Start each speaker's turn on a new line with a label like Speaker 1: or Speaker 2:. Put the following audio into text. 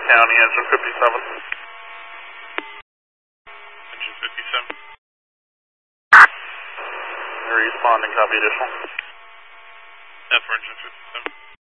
Speaker 1: County, engine 57.
Speaker 2: Engine 57.
Speaker 1: Responding, copy additional.
Speaker 2: F for engine 57.